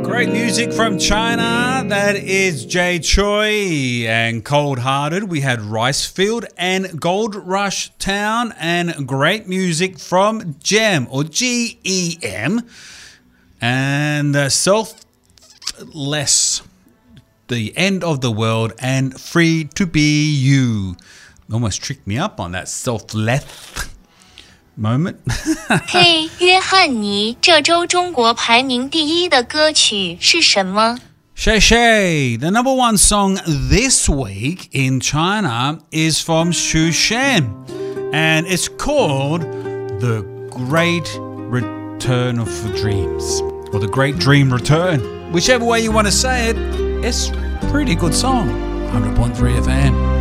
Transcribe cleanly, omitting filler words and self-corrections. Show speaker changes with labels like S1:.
S1: Great music from China. That is Jay Choi and Cold Hearted. We had Ricefield and Gold Rush Town, and great music from GEM or GEM and Selfless, The End of the World, and Free to Be You. Almost tricked me up on that selfless moment.
S2: 嘿，约翰尼，这周中国排名第一的歌曲是什么？
S1: Shay Shay, the number one song this week in China is from Xu Shan, and it's called The Great Return of Dreams, or The Great Dream Return. Whichever way you want to say it, it's a pretty good song. 100.3 FM.